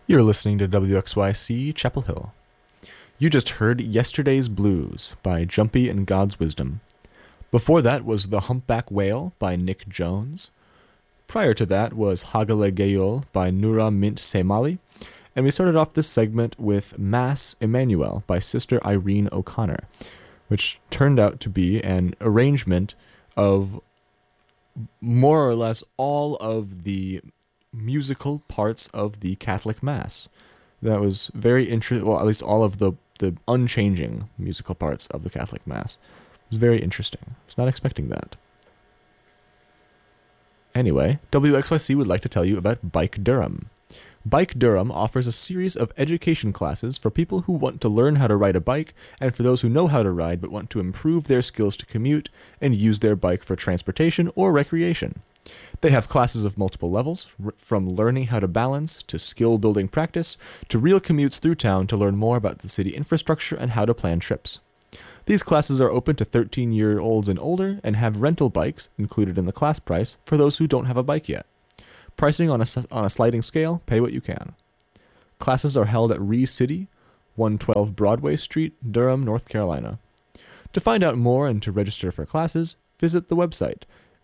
You're listening to WXYC Chapel Hill. You just heard Yesterday's Blues by Jumpy and God's Wisdom. Before that was The Humpback Whale by Nick Jones. Prior to that was Hagale Geyol by Nura Mint Semali. And we started off this segment with Mass Emmanuel by Sister Irene O'Connor, which turned out to be an arrangement of more or less all of the musical parts of the Catholic Mass. That was very interesting, well, at least all of the unchanging musical parts of the Catholic Mass. It was very interesting. I was not expecting that. Anyway, WXYC would like to tell you about Bike Durham. Bike Durham offers a series of education classes for people who want to learn how to ride a bike and for those who know how to ride but want to improve their skills to commute and use their bike for transportation or recreation. They have classes of multiple levels, from learning how to balance, to skill-building practice, to real commutes through town to learn more about the city infrastructure and how to plan trips. These classes are open to 13-year-olds and older and have rental bikes included in the class price for those who don't have a bike yet. Pricing on a sliding scale, pay what you can. Classes are held at Ree City, 112 Broadway Street, Durham, North Carolina. To find out more and to register for classes, visit the website,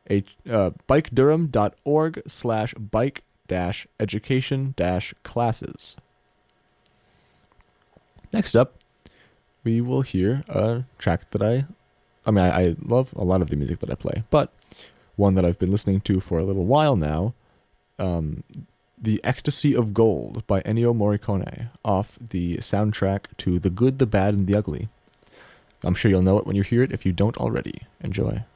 bikedurham.org/bike-education-classes. Next up, we will hear a track that I love a lot of the music that I play, but one that I've been listening to for a little while now, The Ecstasy of Gold by Ennio Morricone, off the soundtrack to The Good, the Bad, and the Ugly. I'm sure you'll know it when you hear it if you don't already. Enjoy.